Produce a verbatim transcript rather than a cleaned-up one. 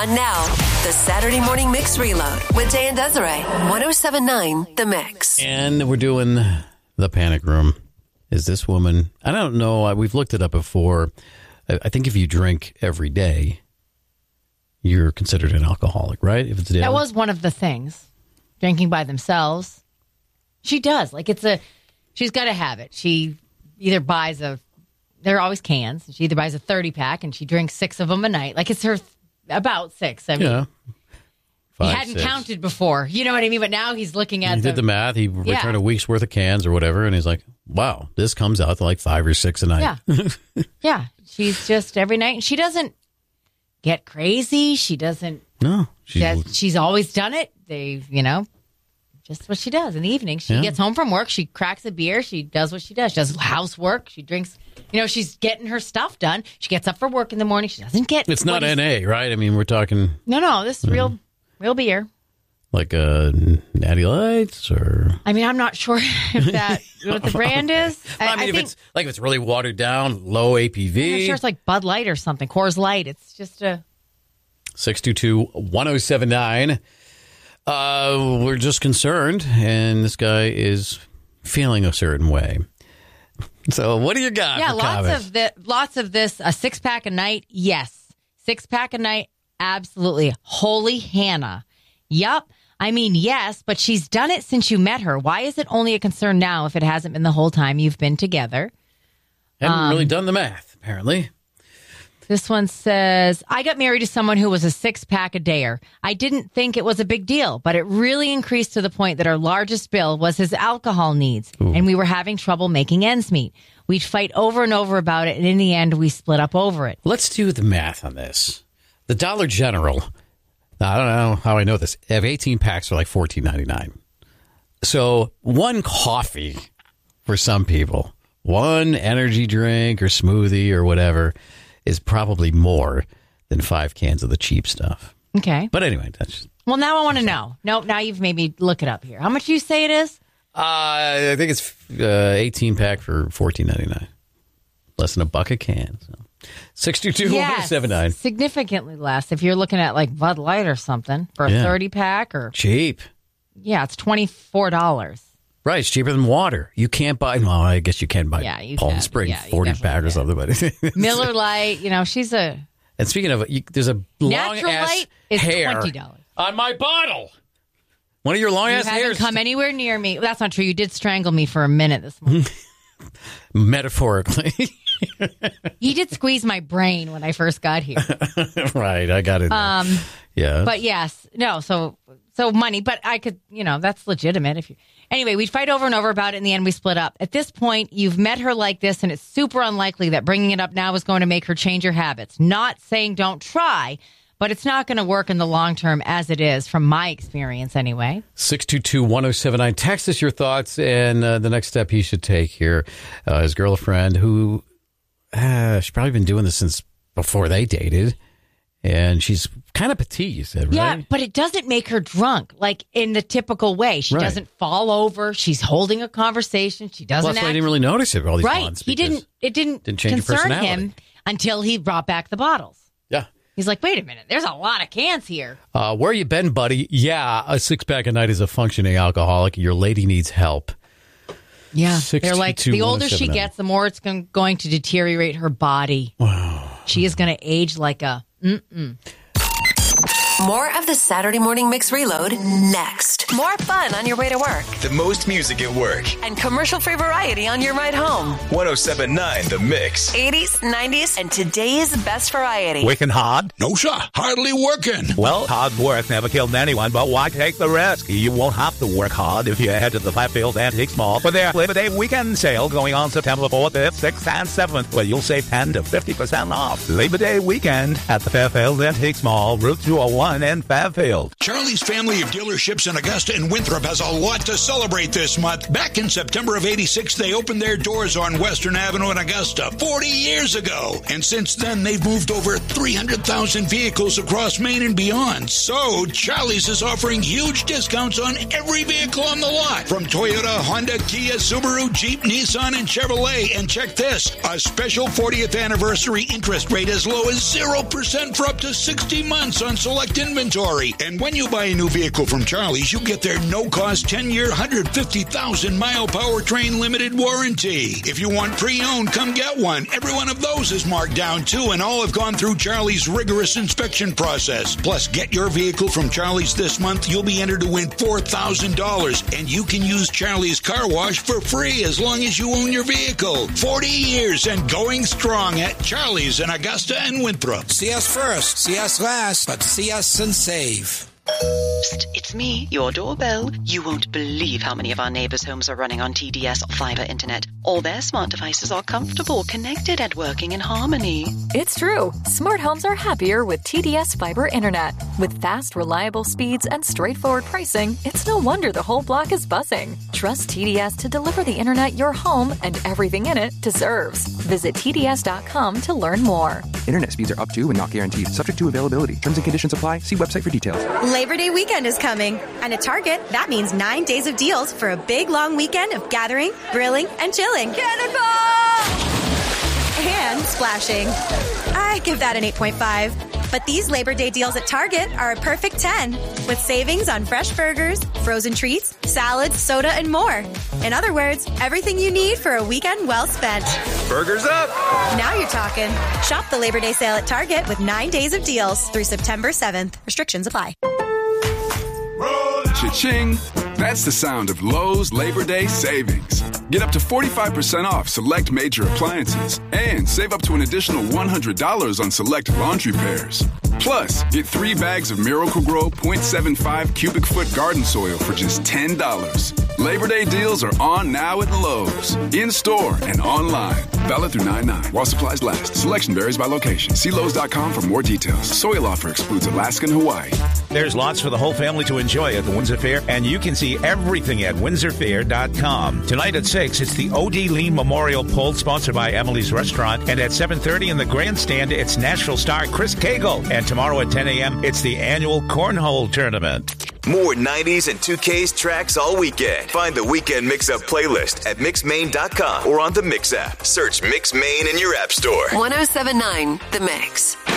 On now, the Saturday Morning Mix Reload with Dan Desiree. one oh seven point nine The Mix. And we're doing the panic room. Is this woman, I don't know, we've looked it up before. I think if you drink every day, you're considered an alcoholic, right? If it's daily. That was one of the things. Drinking by themselves. She does. Like it's a, she's got a habit. She either buys a, there are always cans. She either buys a thirty pack and she drinks six of them a night. Like it's her, about six. I mean, yeah. Five, he hadn't six. counted before. You know what I mean? But now he's looking at He the, did the math. He returned Yeah. a week's worth of cans or whatever. And he's like, wow, this comes out to like five or six a night. Yeah. Yeah. She's just every night. And she doesn't get crazy. She doesn't. No. She's, She's, she's always done it. They, you know, just what she does in the evening. She Yeah. gets home from work. She cracks a beer. She does what she does. She does housework. She drinks. You know, she's getting her stuff done. She gets up for work in the morning. She doesn't get. it's not what is- N A, right? I mean, we're talking No, no. This is real, real beer. like uh, Natty Lights or... I mean, I'm not sure if that what the brand is. Well, I mean, if think, it's like if it's really watered down, low A P I'm V. sure it's like Bud Light or something. Coors Light. It's just a. six two two, one oh seven nine. Uh, we're just concerned, and this guy is feeling a certain way. So, what do you got? Yeah, for lots comments? of the, lots of this. A six pack a night, yes. Six pack a night, absolutely. Holy Hannah. Yup. I mean, yes, but she's done it since you met her. Why is it only a concern now if it hasn't been the whole time you've been together? Hadn't um, really done the math, apparently. This one says, I got married to someone who was a six pack a dayer. I didn't think it was a big deal, but it really increased to the point that our largest bill was his alcohol needs, Ooh. and we were having trouble making ends meet. We'd fight over and over about it, and in the end, we split up over it. Let's do the math on this. The Dollar General, I don't know how I know this, they have eighteen packs for like fourteen ninety-nine. So one coffee for some people, one energy drink or smoothie or whatever is probably more than five cans of the cheap stuff. Okay. But anyway, that's... Well, now I want to know. No, now you've made me look it up here. How much do you say it is? Uh, I think it's uh, eighteen pack for fourteen ninety-nine. Less than a buck a can. So. six two two, one oh seven nine. Significantly less. If you're looking at like Bud Light or something for a Yeah. thirty pack or... Cheap. Yeah, it's twenty-four dollars. Right, it's cheaper than water. You can't buy, well, I guess you can buy Yeah, you Palm can. Spring Yeah, you forty definitely pack or can. something. But Miller Lite, you know, she's a... And speaking of, you, there's a long Natural ass Light is hair twenty dollars. on my bottle. One of your long You ass haven't hairs. come anywhere near me. That's not true. You did strangle me for a minute this morning. Metaphorically. You did squeeze my brain when I first got here. Right, I got it. Um, yeah. but yes, no, so so money, but I could, you know, that's legitimate. If you Anyway, we'd fight over and over about it. In the end, we split up. At this point, you've met her like this, and it's super unlikely that bringing it up now is going to make her change her habits. Not saying don't try, but it's not going to work in the long term as it is, from my experience anyway. six two two, one oh seven nine. Text us your thoughts and uh, the next step he should take here. Uh, his girlfriend, who uh, she's probably been doing this since before they dated, and she's kind of petite, you said, right? Yeah, but it doesn't make her drunk, like in the typical way. She Right. doesn't fall over. She's holding a conversation. She doesn't Plus, act... I didn't really notice it all these right. months. He because- didn't. It didn't, didn't change your concern personality. him until he brought back the bottles. Yeah. He's like, wait a minute. There's a lot of cans here. Uh, where you been, buddy? Yeah, a six-pack a night is a functioning alcoholic. Your lady needs help. Yeah. Six They're two like, two, the one oh older she seven nine. gets, the more it's gon- going to deteriorate her body. Wow. She is going to age like a... Mm-mm. More of the Saturday Morning Mix Reload next. More fun on your way to work. The most music at work. And commercial-free variety on your ride home. one oh seven point nine The Mix. eighties, nineties, and today's best variety. Working hard? No, sir. Hardly working. Well, hard work never killed anyone, but why take the risk? You won't have to work hard if you head to the Flatfield Antiques Mall for their Labor Day weekend sale going on September fourth, fifth, sixth, and seventh, where you'll save ten to fifty percent off. Labor Day weekend at the Fairfield Antiques Mall, Route two oh one. ninety-one in Fairfield. Charlie's family of dealerships in Augusta and Winthrop has a lot to celebrate this month. Back in September of eighty-six, they opened their doors on Western Avenue in Augusta forty years ago. And since then, they've moved over three hundred thousand vehicles across Maine and beyond. So, Charlie's is offering huge discounts on every vehicle on the lot. From Toyota, Honda, Kia, Subaru, Jeep, Nissan, and Chevrolet. And check this, a special fortieth anniversary interest rate as low as zero percent for up to sixty months on select inventory. And when you buy a new vehicle from Charlie's, you get their no-cost ten-year, one hundred fifty thousand mile powertrain limited warranty. If you want pre-owned, come get one. Every one of those is marked down, too, and all have gone through Charlie's rigorous inspection process. Plus, get your vehicle from Charlie's this month. You'll be entered to win four thousand dollars, and you can use Charlie's Car Wash for free as long as you own your vehicle. forty years and going strong at Charlie's in Augusta and Winthrop. See us first, see us last, but see us and save. Psst, it's me, your doorbell. You won't believe how many of our neighbors' homes are running on T D S fiber internet. All their smart devices are comfortable, connected, and working in harmony. It's true. Smart homes are happier with T D S fiber internet. With fast, reliable speeds and straightforward pricing, it's no wonder the whole block is buzzing. Trust T D S to deliver the internet your home and everything in it deserves. Visit T D S dot com to learn more. Internet speeds are up to and not guaranteed. Subject to availability. Terms and conditions apply. See website for details. Labor Day weekend is coming. And at Target, that means nine days of deals for a big, long weekend of gathering, grilling, and chilling. Cannonball! And splashing. I give that an eight point five. But these Labor Day deals at Target are a perfect ten, with savings on fresh burgers, frozen treats, salads, soda, and more. In other words, everything you need for a weekend well spent. Burgers up! Now you're talking. Shop the Labor Day sale at Target with nine days of deals through September seventh. Restrictions apply. Cha-ching! That's the sound of Lowe's Labor Day savings. Get up to forty-five percent off select major appliances and save up to an additional one hundred dollars on select laundry pairs. Plus, get three bags of Miracle-Gro point seven five cubic foot garden soil for just ten dollars. Labor Day deals are on now at Lowe's. In-store and online. Valid through nine nine while supplies last. Selection varies by location. See Lowe's dot com for more details. Soil offer excludes Alaska and Hawaii. There's lots for the whole family to enjoy at the Windsor Fair, and you can see everything at windsor fair dot com. Tonight at six, it's the O D. Lee Memorial Pole, sponsored by Emily's Restaurant. And at seven thirty in the grandstand, it's Nashville star Chris Cagle. And tomorrow at ten a.m., it's the annual Cornhole Tournament. More nineties and two K's tracks all weekend. Find the Weekend Mix-Up playlist at mix maine dot com or on the Mix app. Search Mix Maine in your app store. one oh seven point nine The Mix.